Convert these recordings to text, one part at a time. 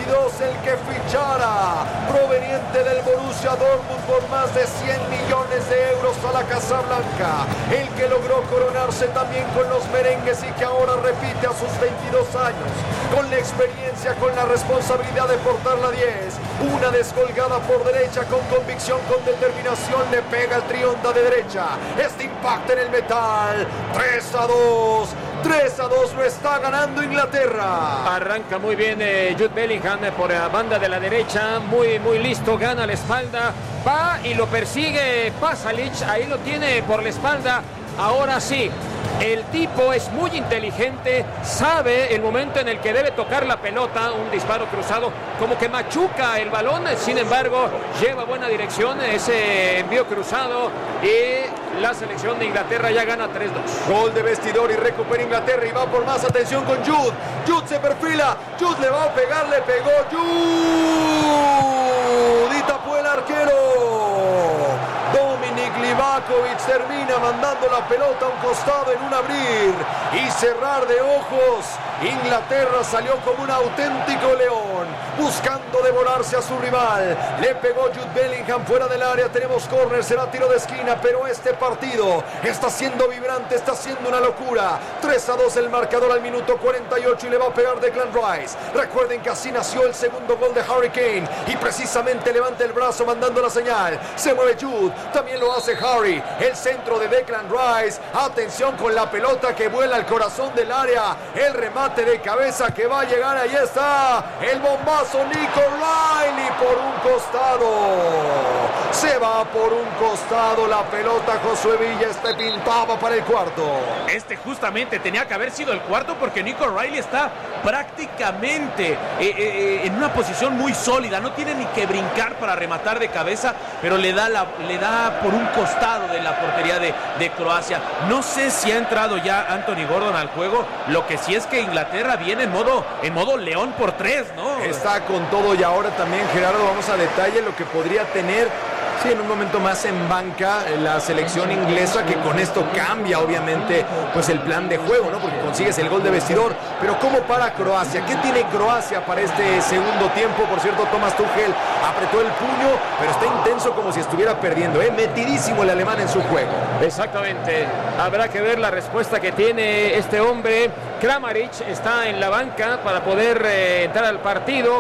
22, el que fichara proveniente del Borussia Dortmund por más de 100 millones de euros a la Casa Blanca, el que logró coronarse también con los merengues y que ahora repite a sus 22 años, con la experiencia, con la responsabilidad de portar la 10, una descolgada por derecha con convicción, con determinación, le pega el trionda de derecha, este impacta en el metal, 3-2, 3-2, lo está ganando Inglaterra. Arranca muy bien Jude Bellingham por la banda de la derecha, muy listo, gana la espalda, va y lo persigue Pasalic, ahí lo tiene por la espalda. Ahora sí, el tipo es muy inteligente, sabe el momento en el que debe tocar la pelota, un disparo cruzado, como que machuca el balón, sin embargo, lleva buena dirección ese envío cruzado y la selección de Inglaterra ya gana 3-2. Gol de vestidor y recupera Inglaterra y va por más, atención con Jude. Jude se perfila, Jude le va a pegar, le pegó Jude y tapó el arquero. Dominik Livakovic termina mandando la pelota a un costado en un abrir y cerrar de ojos. Inglaterra salió como un auténtico león, buscando devorarse a su rival. Le pegó Jude Bellingham fuera del área. Tenemos córner, será tiro de esquina, pero este partido está siendo vibrante, está siendo una locura. 3-2 el marcador al minuto 48 y le va a pegar Declan Rice. Recuerden que así nació el segundo gol de Harry Kane y precisamente levanta el brazo mandando la señal. Se mueve Jude, también lo hace Harry. El centro de Declan Rice. Atención con la pelota que vuela al corazón del área. El remate de cabeza que va a llegar, ahí está el bombazo. Nico Riley por un costado, se va por un costado la pelota. Josué Villa, pintaba para el cuarto. Justamente tenía que haber sido el cuarto, porque Nico Riley está prácticamente en una posición muy sólida, no tiene ni que brincar para rematar de cabeza, pero le da por un costado de la portería de Croacia. No sé si ha entrado ya Anthony Gordon al juego, lo que sí es que Inglaterra viene en modo león por 3, ¿no? Está con todo. Y ahora también, Gerardo, vamos a detalle lo que podría tener, sí, en un momento más en banca la selección inglesa, que con esto cambia obviamente pues el plan de juego, ¿no? Porque consigues el gol de vestidor. Pero ¿cómo para Croacia? ¿Qué tiene Croacia para este segundo tiempo? Por cierto, Thomas Tuchel apretó el puño, pero está intenso como si estuviera perdiendo, metidísimo el alemán en su juego. Exactamente, habrá que ver la respuesta que tiene este hombre. Kramaric está en la banca para poder entrar al partido.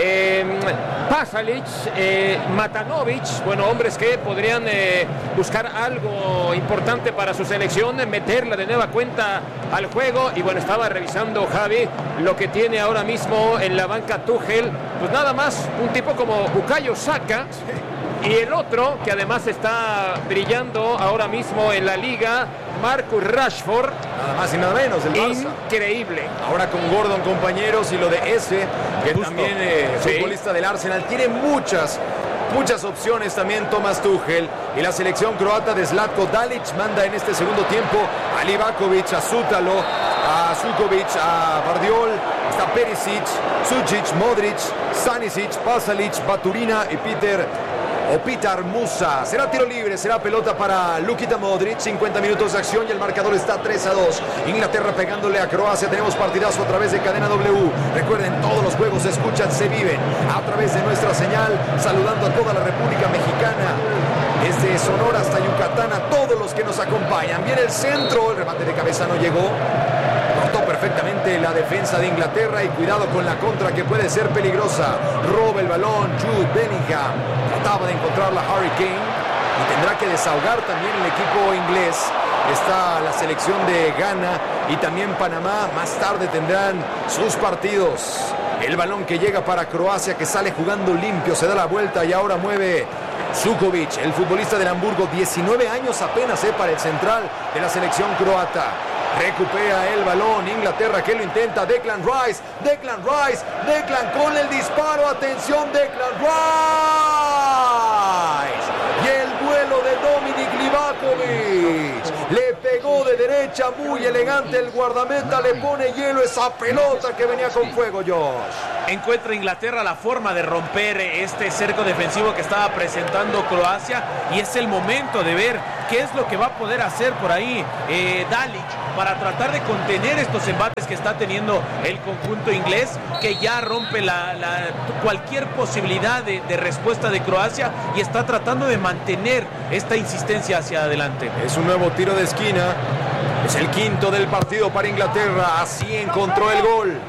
Pasalic, Matanovic, bueno, hombres que podrían buscar algo importante para su selección, meterla de nueva cuenta al juego. Y bueno, estaba revisando Javi lo que tiene ahora mismo en la banca Tuchel, pues nada más un tipo como Bukayo Saka. Y el otro, que además está brillando ahora mismo en la liga, Marcus Rashford. Nada más y nada menos, el Barça. Increíble. Ahora con Gordon, compañeros, y lo de ese, que justo también futbolista del Arsenal. Tiene muchas opciones también Thomas Tuchel. Y la selección croata de Zlatko Dalic manda en este segundo tiempo a Livakovic, a Zútalo, a Sukovic, a Bardiol. Está Perisic, Sucic, Modric, Stanisic, Pasalic, Baturina y Petar Musa. Será tiro libre, será pelota para Luka Modric. 50 minutos de acción y el marcador está 3-2. Inglaterra pegándole a Croacia. Tenemos partidazo a través de Cadena W. Recuerden, todos los juegos se escuchan, se viven a través de nuestra señal. Saludando a toda la República Mexicana, desde Sonora hasta Yucatán, a todos los que nos acompañan. Viene el centro, el remate de cabeza no llegó. Cortó perfectamente la defensa de Inglaterra y cuidado con la contra, que puede ser peligrosa. Roba el balón Jude Bellingham. Trataba de encontrarla Harry Kane y tendrá que desahogar también el equipo inglés. Está la selección de Ghana y también Panamá. Más tarde tendrán sus partidos. El balón que llega para Croacia, que sale jugando limpio, se da la vuelta y ahora mueve Sukovic, el futbolista del Hamburgo. 19 años apenas para el central de la selección croata. Recupera el balón Inglaterra, que lo intenta. Declan Rice con el disparo. Atención, Declan Rice. Y el vuelo de Dominik Livakovic. Le pegó de derecha derecha, muy elegante el guardameta, le pone hielo a esa pelota que venía con fuego, Josh. Encuentra Inglaterra la forma de romper este cerco defensivo que estaba presentando Croacia, y es el momento de ver qué es lo que va a poder hacer por ahí Dalic para tratar de contener estos embates que está teniendo el conjunto inglés, que ya rompe cualquier posibilidad de respuesta de Croacia y está tratando de mantener esta insistencia hacia adelante. Es un nuevo tiro de esquina, es el quinto del partido para Inglaterra, así encontró el gol.